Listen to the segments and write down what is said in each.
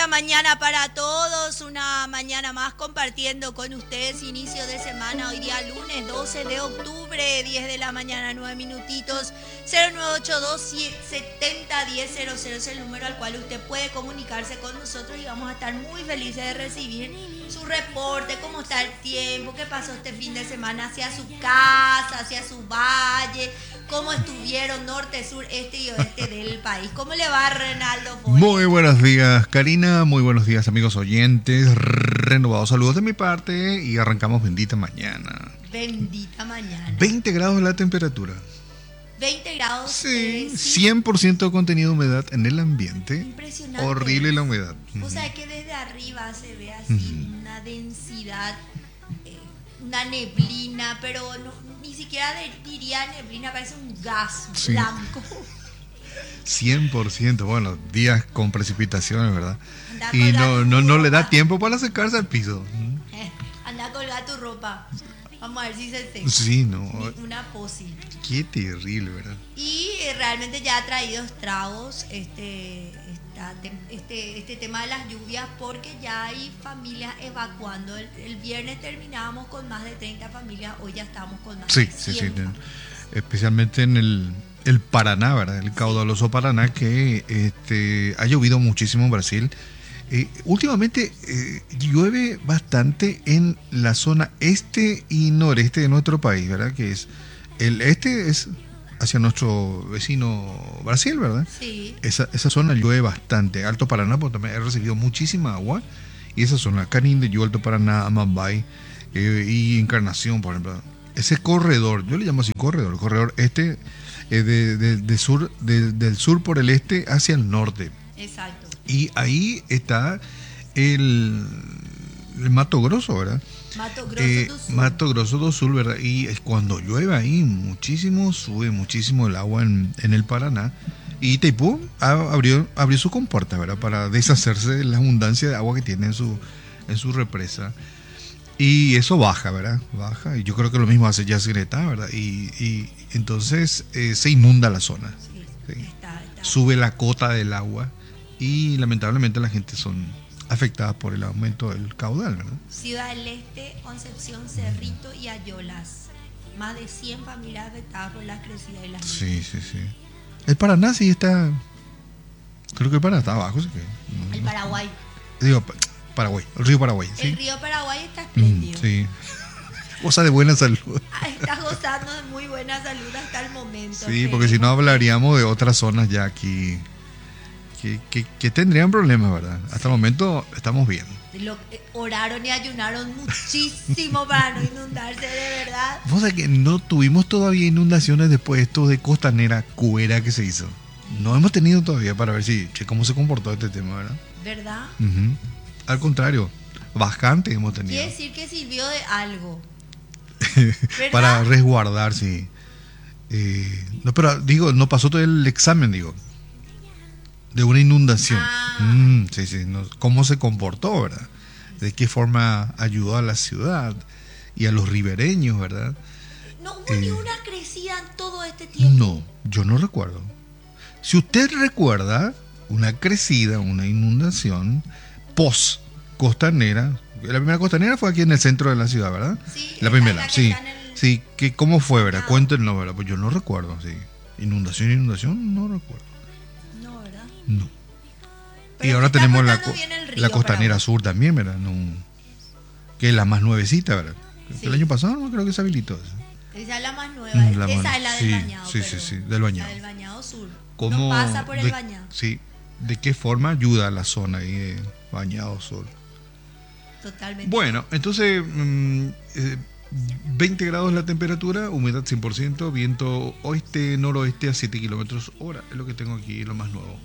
mañana para todos, una mañana más compartiendo con ustedes, inicio de semana, hoy día lunes 12 de octubre, 10 de la mañana, 9 minutitos, 0982-701000 es el número al cual usted puede comunicarse con nosotros y vamos a estar muy felices de recibir su reporte, cómo está el tiempo, qué pasó este fin de semana hacia su casa, hacia su valle, cómo estuvieron norte, sur, este y oeste del país. ¿Cómo le va, Reinaldo Boy? Muy buenos días, Karina. Muy buenos días, amigos oyentes. Renovados saludos de mi parte y arrancamos bendita mañana. Bendita mañana. 20 grados la temperatura. 20 grados. Sí, 100% contenido de humedad en el ambiente. Impresionante. Horrible la humedad. O sea que desde arriba se ve así una densidad, una neblina, pero no, ni siquiera diría neblina, parece un gas blanco. 100%, bueno, días con precipitaciones, ¿verdad? Anda Y no le da ropa. tiempo para secarse al piso. Anda a colgar tu ropa. Vamos a ver si se seca. Sí, no. Una posi. Qué terrible, ¿verdad? Y realmente ya ha traído estragos este tema de las lluvias, porque ya hay familias evacuando. El viernes terminábamos con más de 30 familias, hoy ya estamos con más de 100 familias. Especialmente en el Paraná, ¿verdad? El caudaloso Paraná, que ha llovido muchísimo en Brasil. Últimamente llueve bastante en la zona este y noreste de nuestro país, ¿verdad? Que es el este es hacia nuestro vecino Brasil, ¿verdad? Sí. Esa zona llueve bastante. Alto Paraná, porque también ha recibido muchísima agua. Y esa zona, Canindeyú, Alto Paraná, Amambay y Encarnación, por ejemplo. Ese corredor, yo le llamo así corredor este del sur por el este hacia el norte. Exacto. Y ahí está el Mato Grosso, ¿verdad? Mato Grosso do Sul, ¿verdad? Y cuando llueve ahí sube muchísimo el agua en el Paraná. Y Itaipú abrió su compuerta, ¿verdad? Para deshacerse de la abundancia de agua que tiene en su represa. Y eso baja, ¿verdad? Baja. Y yo creo que lo mismo hace Yacyretá, ¿verdad? Y entonces se inunda la zona. Sí. ¿Sí? Está. Sube la cota del agua. Y lamentablemente la gente son afectadas por el aumento del caudal, ¿verdad? Ciudad del Este, Concepción, Cerrito y Ayolas. Más de 100 familias afectadas por las crecidas y las lluvias. Sí. El Paraná sí está. Creo que el Paraná está abajo, ¿sí? El Paraguay. Digo, Paraguay, el río Paraguay, ¿sí? El río Paraguay está espléndido. Sí. Goza de buena salud. Está gozando de muy buena salud hasta el momento. Sí, porque si no hablaríamos de otras zonas ya aquí que tendrían problemas, ¿verdad? Hasta el momento estamos bien. Oraron y ayunaron muchísimo para no inundarse, de verdad. Vos sabés que no tuvimos todavía inundaciones después de esto de Costanera Cuera que se hizo. No hemos tenido todavía para ver cómo se comportó este tema, ¿verdad? ¿Verdad? Uh-huh. Al contrario, bastante hemos tenido. Quiere decir que sirvió de algo. Para resguardar, sí. No, pero digo, no pasó todo el examen, digo. De una inundación. Sí. ¿Cómo se comportó, verdad? De qué forma ayudó a la ciudad y a los ribereños, ¿verdad? No hubo ni una crecida en todo este tiempo. No, yo no recuerdo. Si usted recuerda una crecida, una inundación post costanera, la primera costanera fue aquí en el centro de la ciudad, ¿verdad? Sí, la primera, sí. Sí, ¿Cómo fue, verdad? Cuéntenos, ¿verdad? Pues yo no recuerdo, sí. Inundación, no recuerdo. No, ¿verdad? No. Pero y ahora tenemos la costanera Paraguay. sur también, ¿verdad? No, que es la más nuevecita, ¿verdad? Sí. El año pasado no creo que se habilitó. Esa es la más nueva. Esa es la del bañado. Sí, del bañado. La del bañado sur. ¿Cómo, no pasa por el bañado. Sí. ¿De qué forma ayuda a la zona ahí de bañado sur? Totalmente. Bueno, entonces 20 grados la temperatura, humedad 100%, viento oeste-noroeste a 7 kilómetros hora. Es lo que tengo aquí, lo más nuevo.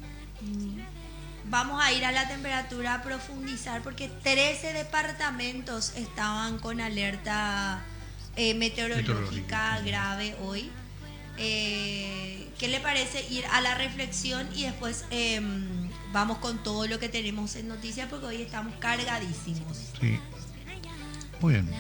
Vamos a ir a la temperatura a profundizar porque 13 departamentos estaban con alerta meteorológica grave hoy. ¿Qué le parece ir a la reflexión y después vamos con todo lo que tenemos en noticias, porque hoy estamos cargadísimos? Sí. Muy bien.